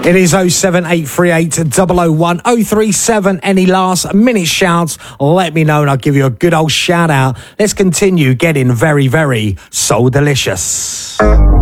It is 07838 001 037. Any last minute shouts, let me know and I'll give you a good old shout out. Let's continue getting very, very soul delicious.